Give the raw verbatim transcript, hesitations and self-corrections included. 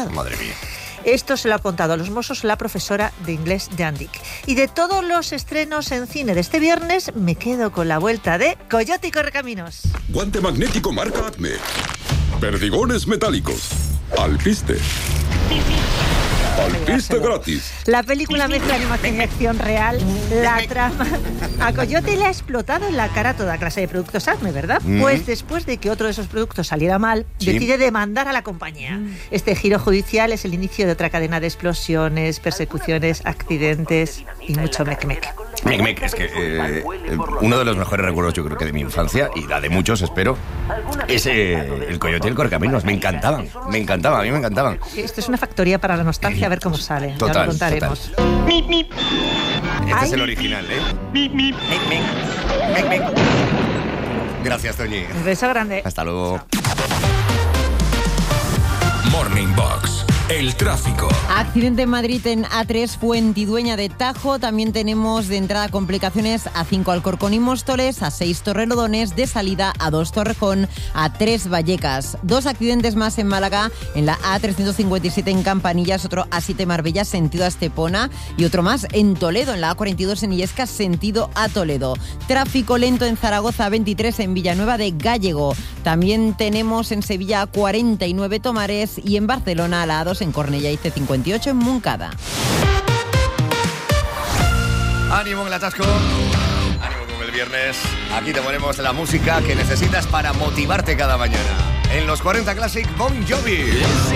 enamorado. Madre mía. Esto se lo ha contado a los Mossos la profesora de inglés de Andic. Y de todos los estrenos en cine de este viernes, me quedo con la vuelta de Coyote y Correcaminos. Guante magnético marca Acme. Perdigones metálicos. Alpiste. Alpiste gratis. La película mezcla animación y acción real. La trama. A Coyote le ha explotado en la cara toda clase de productos Acme, ¿verdad? Mm. Pues después de que otro de esos productos saliera mal, sí. decide demandar a la compañía. Mm. Este giro judicial es el inicio de otra cadena de explosiones, persecuciones, accidentes y mucho mec-mec. Mec-mec, es que eh, uno de los mejores recuerdos, yo creo que de mi infancia, y la de muchos, espero, es eh, el Coyote y el Correcaminos. Me encantaban, me encantaban, a mí me encantaban. Esto es una factoría para la nostalgia, a ver cómo sale. Total, ya lo contaremos. Total. Este Ay. es el original, ¿eh? Mip, mip. Mec, mec. Mec, mec. Gracias, Toñi. Un beso grande. Hasta luego. Morning Box. El tráfico. Accidente en Madrid en A tres, Fuentidueña de Tajo. También tenemos de entrada complicaciones A cinco, Alcorcón y Móstoles, A seis, Torrelodones, de salida A dos, Torrejón, A tres, Vallecas. Dos accidentes más en Málaga, en la A trescientos cincuenta y siete en Campanillas, otro A siete Marbella, sentido a Estepona, y otro más en Toledo, en la A cuarenta y dos en Illescas, sentido a Toledo. Tráfico lento en Zaragoza, A veintitrés en Villanueva de Gállego. También tenemos en Sevilla A cuarenta y nueve Tomares y en Barcelona a la A dos en Cornellà y C cincuenta y ocho en Montcada. Ánimo en el atasco, ánimo con el viernes. Aquí te ponemos la música que necesitas para motivarte cada mañana. En los cuarenta Classic, Bon Jovi.